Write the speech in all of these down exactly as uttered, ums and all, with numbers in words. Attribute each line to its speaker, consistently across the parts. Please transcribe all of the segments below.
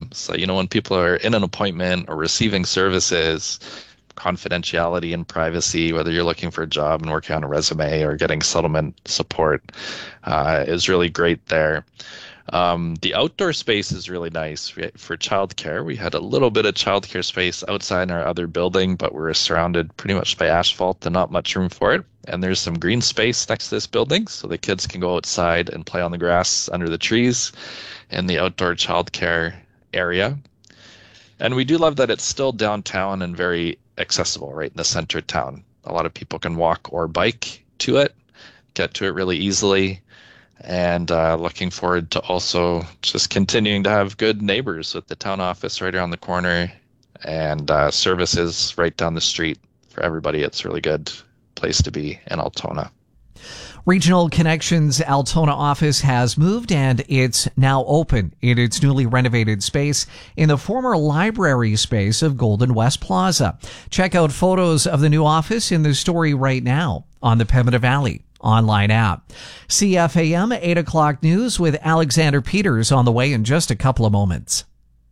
Speaker 1: So, you know, when people are in an appointment or receiving services, confidentiality and privacy, whether you're looking for a job and working on a resume or getting settlement support, uh, is really great there. Um, the outdoor space is really nice. We, for childcare, we had a little bit of childcare space outside in our other building, but we're surrounded pretty much by asphalt and not much room for it. And there's some green space next to this building, so the kids can go outside and play on the grass under the trees in the outdoor childcare area. And we do love that it's still downtown and very accessible, right in the center of town. A lot of people can walk or bike to it, get to it really easily. And uh, looking forward to also just continuing to have good neighbors with the town office right around the corner and uh, services right down the street for everybody. It's a really good place to be in Altona.
Speaker 2: Regional Connections Altona office has moved and it's now open in its newly renovated space in the former library space of Golden West Plaza. Check out photos of the new office in the story right now on the Pembina Valley online app. C F A M eight o'clock news with Alexander Peters on the way in just a couple of moments.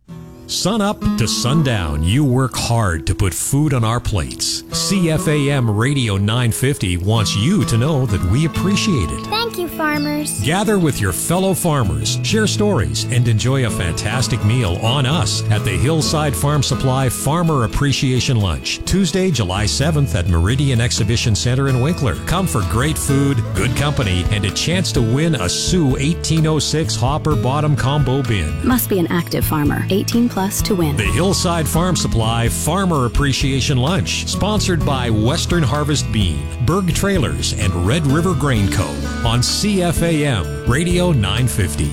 Speaker 3: Sun up to sundown, you work hard to put food on our plates. C F A M Radio nine fifty wants you to know that we appreciate it.
Speaker 4: Thank you, farmers.
Speaker 3: Gather with your fellow farmers, share stories, and enjoy a fantastic meal on us at the Hillside Farm Supply Farmer Appreciation Lunch, Tuesday, July seventh at Meridian Exhibition Center in Winkler. Come for great food, good company, and a chance to win a Sioux eighteen oh six Hopper Bottom Combo Bin.
Speaker 5: Must be an active farmer, eighteen plus to win.
Speaker 3: The Hillside Farm Supply Farmer Appreciation Lunch, sponsored by Western Harvest Bean, Berg Trailers, and Red River Grain Co. on C F A M Radio nine fifty.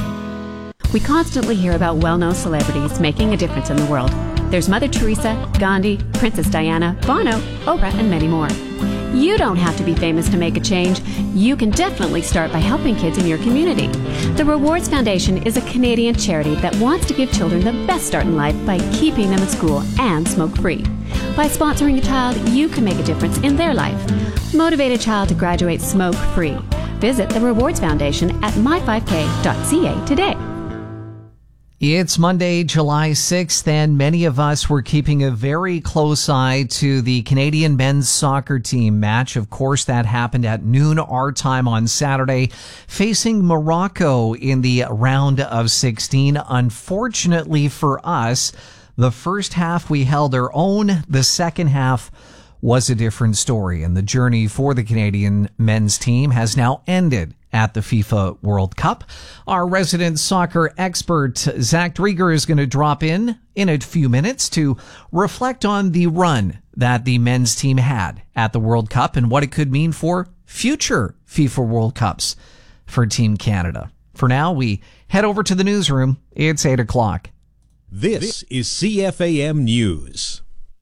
Speaker 6: We constantly hear about well-known celebrities making a difference in the world. There's Mother Teresa, Gandhi, Princess Diana, Bono, Oprah, and many more. You don't have to be famous to make a change. You can definitely start by helping kids in your community. The Rewards Foundation is a Canadian charity that wants to give children the best start in life by keeping them in school and smoke-free. By sponsoring a child, you can make a difference in their life. Motivate a child to graduate smoke-free. Visit the Rewards Foundation at my five k dot c a today.
Speaker 2: It's Monday, July sixth, and many of us were keeping a very close eye to the Canadian men's soccer team match. Of course, that happened at noon our time on Saturday, facing Morocco in the round of sixteen. Unfortunately for us, the first half we held our own. The second half was a different story, and the journey for the Canadian men's team has now ended at the FIFA World Cup. Our resident soccer expert, Zach Drieger, is going to drop in in a few minutes to reflect on the run that the men's team had at the World Cup and what it could mean for future FIFA World Cups for Team Canada. For now, we head over to the newsroom. It's eight o'clock.
Speaker 3: This is C F A M News.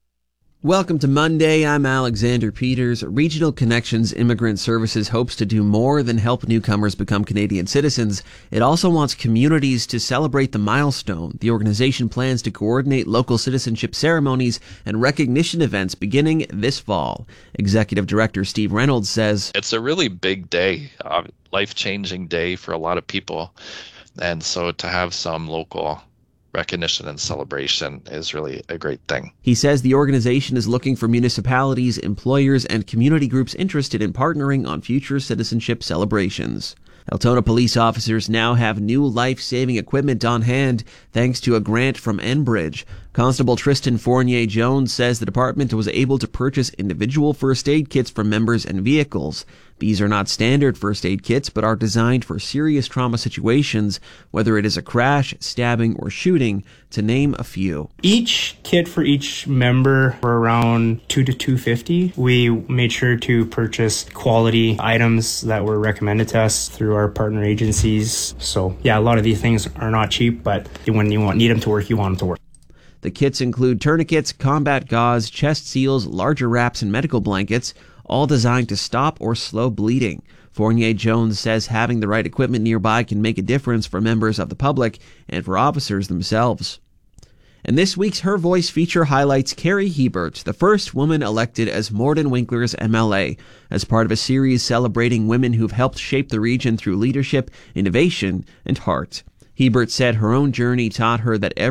Speaker 7: Welcome to Monday. I'm Alexander Peters. Regional Connections Immigrant Services hopes to do more than help newcomers become Canadian citizens. It also wants communities to celebrate the milestone. The organization plans to coordinate local citizenship ceremonies and recognition events beginning this fall. Executive Director Steve Reynolds says,
Speaker 1: It's a really big day, a life-changing day for a lot of people. And so to have some local recognition and celebration is really a great thing.
Speaker 7: He says the organization is looking for municipalities, employers, and community groups interested in partnering on future citizenship celebrations. Altona police officers now have new life-saving equipment on hand thanks to a grant from Enbridge. Constable Tristan Fournier-Jones says the department was able to purchase individual first aid kits for members and vehicles. These are not standard first aid kits, but are designed for serious trauma situations, whether it is a crash, stabbing, or shooting, to name a few.
Speaker 8: Each kit for each member were around two to two fifty. We made sure to purchase quality items that were recommended to us through our partner agencies. So yeah, a lot of these things are not cheap, but when you want need them to work, you want them to work.
Speaker 7: The kits include tourniquets, combat gauze, chest seals, larger wraps, and medical blankets, all designed to stop or slow bleeding. Fournier-Jones says having the right equipment nearby can make a difference for members of the public and for officers themselves. And this week's Her Voice feature highlights Carrie Hebert, the first woman elected as Morden Winkler's M L A, as part of a series celebrating women who've helped shape the region through leadership, innovation, and heart. Hebert said her own journey taught her that every